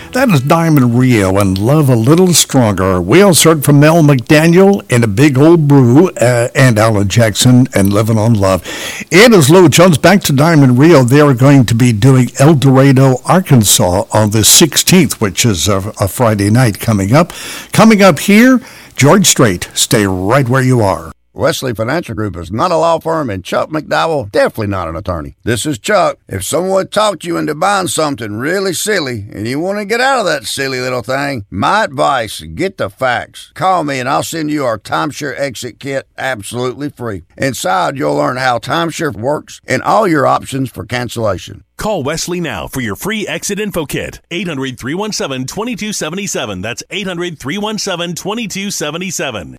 That is Diamond Rio and Love a Little Stronger. We also heard from Mel McDaniel and A Big Old Brew and Alan Jackson and Living on Love. It is Lou Jones. Back to Diamond Rio. They are going to be doing El Dorado, Arkansas on the 16th, which is a Friday night coming up. Coming up here, George Strait. Stay right where you are. Wesley Financial Group is not a law firm, and Chuck McDowell definitely not an attorney. This is Chuck. If someone talked you into buying something really silly and you want to get out of that silly little thing, my advice, get the facts. Call me and I'll send you our timeshare exit kit absolutely free. Inside, you'll learn how timeshare works and all your options for cancellation. Call Wesley now for your free exit info kit. 800-317-2277. That's 800-317-2277.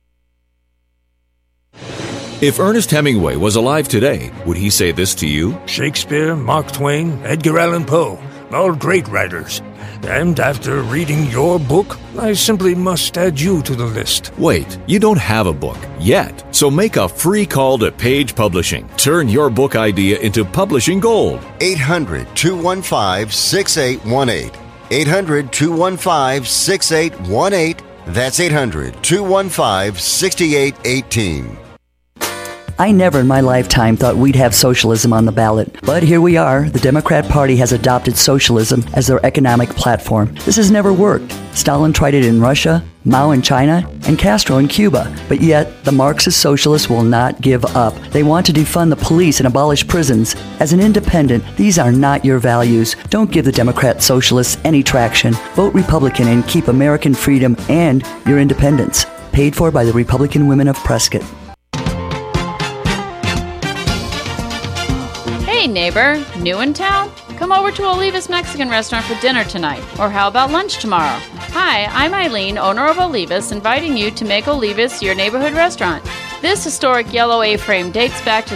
If Ernest Hemingway was alive today, would he say this to you? Shakespeare, Mark Twain, Edgar Allan Poe, all great writers. And after reading your book, I simply must add you to the list. Wait, you don't have a book yet. So make a free call to Page Publishing. Turn your book idea into publishing gold. 800-215-6818. 800-215-6818. That's 800-215-6818. I never in my lifetime thought we'd have socialism on the ballot. But here we are. The Democrat Party has adopted socialism as their economic platform. This has never worked. Stalin tried it in Russia, Mao in China, and Castro in Cuba. But yet, the Marxist socialists will not give up. They want to defund the police and abolish prisons. As an independent, these are not your values. Don't give the Democrat socialists any traction. Vote Republican and keep American freedom and your independence. Paid for by the Republican Women of Prescott. Hey neighbor, new in town? Come over to Olivas Mexican Restaurant for dinner tonight. Or how about lunch tomorrow? Hi, I'm Eileen, owner of Olivas, inviting you to make Olivas your neighborhood restaurant. This historic yellow A-frame dates back to